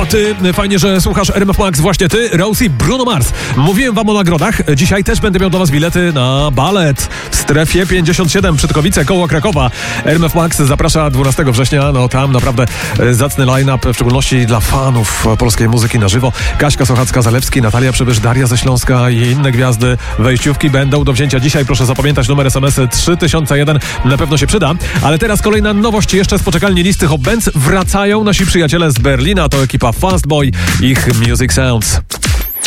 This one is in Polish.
a ty, fajnie, że słuchasz RMF Max, właśnie ty, Rosie, Bruno Mars. Mówiłem wam o nagrodach, dzisiaj też będę miał do was bilety na balet w strefie 57 Przytkowice koło Krakowa. RMF Max zaprasza 12 września, no tam naprawdę zacny line-up, w szczególności dla fanów polskiej muzyki na żywo. Kaśka Sochacka-Zalewski, Natalia Przybysz, Daria ze Śląska i inne gwiazdy. Wejściówki będą do wzięcia dzisiaj, proszę zapamiętać numer SMS 3001, na pewno się przyda. Ale teraz kolejna nowość jeszcze z poczekalni listy Hop Bands. Wracają nasi przyjaciele z Berlina, to ekipa Fastboy, ich Music Sounds.